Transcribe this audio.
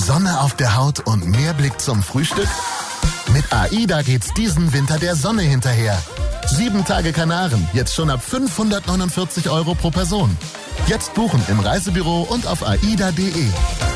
Sonne auf der Haut und mehr Blick zum Frühstück? Mit AIDA geht's diesen Winter der Sonne hinterher. 7 Tage Kanaren, jetzt schon ab 549 € pro Person. Jetzt buchen im Reisebüro und auf aida.de.